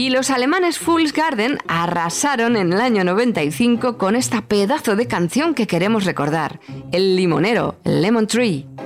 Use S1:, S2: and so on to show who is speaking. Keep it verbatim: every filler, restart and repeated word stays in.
S1: Y los alemanes Fool's Garden arrasaron en el año noventa y cinco con esta pedazo de canción que queremos recordar, El Limonero, Lemon Tree.